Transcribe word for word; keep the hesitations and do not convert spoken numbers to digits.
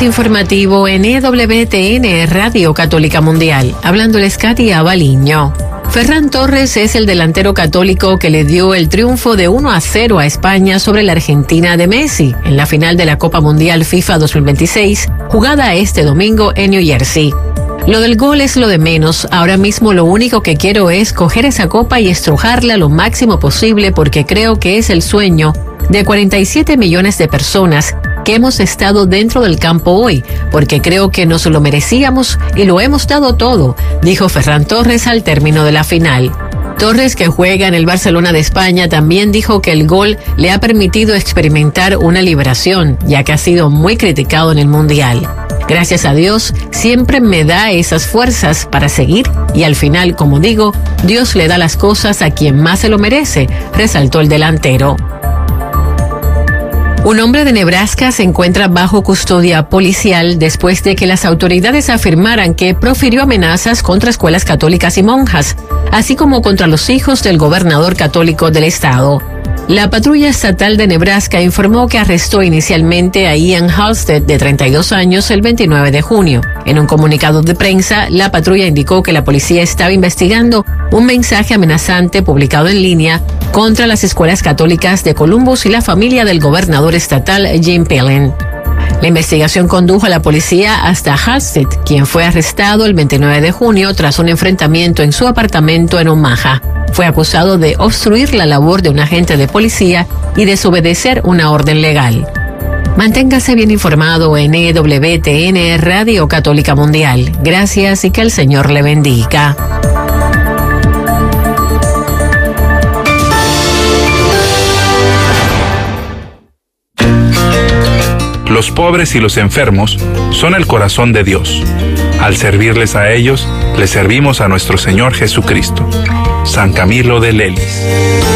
informativo en E W T N Radio Católica Mundial. Hablándoles Katia Baliño. Ferran Torres es el delantero católico que le dio el triunfo de uno a cero a España sobre la Argentina de Messi en la final de la Copa Mundial FIFA dos mil veintiséis, jugada este domingo en New Jersey. Lo del gol es lo de menos. Ahora mismo lo único que quiero es coger esa copa y estrujarla lo máximo posible porque creo que es el sueño de cuarenta y siete millones de personas que hemos estado dentro del campo hoy, porque creo que nos lo merecíamos y lo hemos dado todo, dijo Ferran Torres al término de la final. Torres, que juega en el Barcelona de España, también dijo que el gol le ha permitido experimentar una liberación, ya que ha sido muy criticado en el Mundial. Gracias a Dios, siempre me da esas fuerzas para seguir y al final, como digo, Dios le da las cosas a quien más se lo merece, resaltó el delantero. Un hombre de Nebraska se encuentra bajo custodia policial después de que las autoridades afirmaran que profirió amenazas contra escuelas católicas y monjas, así como contra los hijos del gobernador católico del estado. La patrulla estatal de Nebraska informó que arrestó inicialmente a Ian Halstead, de treinta y dos años, el veintinueve de junio. En un comunicado de prensa, la patrulla indicó que la policía estaba investigando un mensaje amenazante publicado en línea contra las escuelas católicas de Columbus y la familia del gobernador estatal Jim Pillen. La investigación condujo a la policía hasta Halstead, quien fue arrestado el veintinueve de junio tras un enfrentamiento en su apartamento en Omaha. Fue acusado de obstruir la labor de un agente de policía y desobedecer una orden legal. Manténgase bien informado en E W T N Radio Católica Mundial. Gracias y que el Señor le bendiga. Los pobres y los enfermos son el corazón de Dios. Al servirles a ellos, le servimos a nuestro Señor Jesucristo. San Camilo de Lelis.